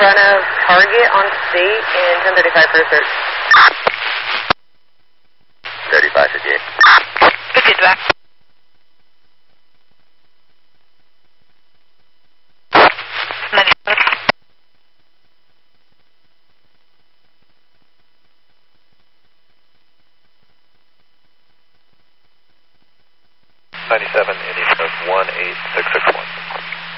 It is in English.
front of Target on State and 1035 for a search. 35 58. Good feedback. 97. 97, Indian Coast 18661.